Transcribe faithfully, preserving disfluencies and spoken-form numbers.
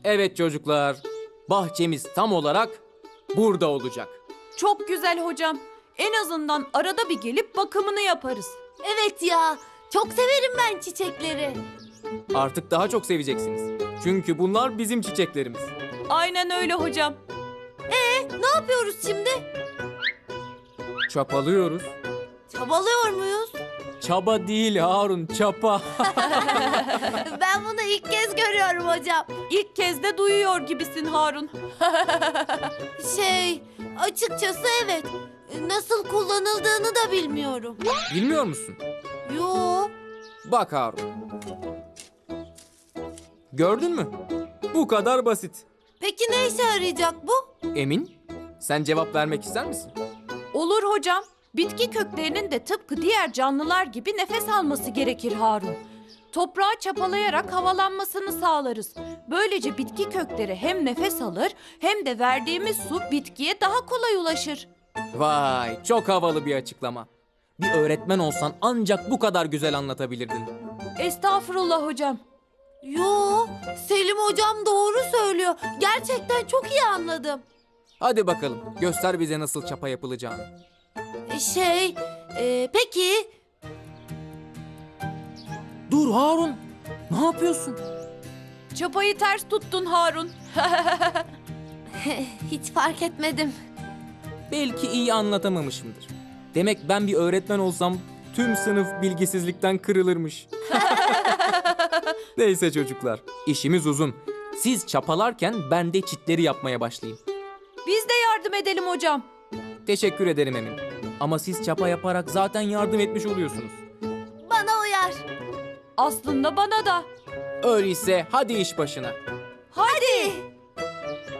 Evet çocuklar, bahçemiz tam olarak burada olacak. Çok güzel hocam. En azından arada bir gelip bakımını yaparız. Evet ya, çok severim ben çiçekleri. Artık daha çok seveceksiniz. Çünkü bunlar bizim çiçeklerimiz. Aynen öyle hocam. Ne yapıyoruz şimdi? Çapalıyoruz. Çabalıyor muyuz? Çaba değil Harun, çapa. Ben bunu ilk kez görüyorum hocam. İlk kez de duyuyor gibisin Harun. Şey, açıkçası evet. Nasıl kullanıldığını da bilmiyorum. Bilmiyor musun? Yo. Bak Harun. Gördün mü? Bu kadar basit. Peki ne işe yarayacak bu? Emin? Sen cevap vermek ister misin? Olur hocam. Bitki köklerinin de tıpkı diğer canlılar gibi nefes alması gerekir Harun. Toprağı çapalayarak havalanmasını sağlarız. Böylece bitki kökleri hem nefes alır hem de verdiğimiz su bitkiye daha kolay ulaşır. Vay, çok havalı bir açıklama. Bir öğretmen olsan ancak bu kadar güzel anlatabilirdin. Estağfurullah hocam. Yo, Selim hocam doğru söylüyor. Gerçekten çok iyi anladım. Hadi bakalım, göster bize nasıl çapa yapılacağını. Şey, e, peki Dur Harun, ne yapıyorsun? Çapayı ters tuttun Harun. hiç fark etmedim. Belki iyi anlatamamışımdır. Demek ben bir öğretmen olsam tüm sınıf bilgisizlikten kırılırmış. Neyse çocuklar, işimiz uzun. Siz çapalarken ben de çitleri yapmaya başlayayım. Biz de yardım edelim hocam. Teşekkür ederim Emin. Ama siz çapa yaparak zaten yardım etmiş oluyorsunuz. Bana uyar. Aslında bana da. Öyleyse hadi iş başına. Hadi.